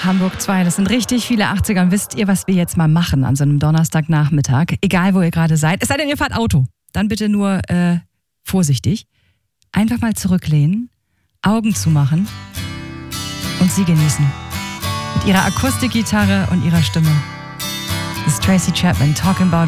Hamburg 2. Das sind richtig viele 80er. Und wisst ihr, was wir jetzt mal machen an so einem Donnerstagnachmittag? Egal, wo ihr gerade seid. Es sei denn, ihr fahrt Auto. Dann bitte nur vorsichtig. Einfach mal zurücklehnen, Augen zumachen und sie genießen. Mit ihrer Akustikgitarre und ihrer Stimme. Das ist Tracy Chapman, Talking About